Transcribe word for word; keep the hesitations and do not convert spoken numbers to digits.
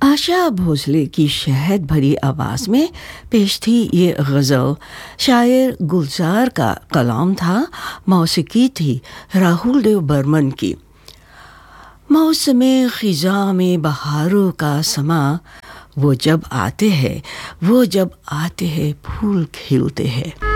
आशा भोसले की शहद भरी आवाज़ में पेश थी ये गज़ल। शायर गुलजार का कलाम था, मौसीकी थी राहुल देव बर्मन की। मौसमे ख़िज़ा में बहारों का समा, वो जब आते हैं वो जब आते हैं फूल खिलते हैं।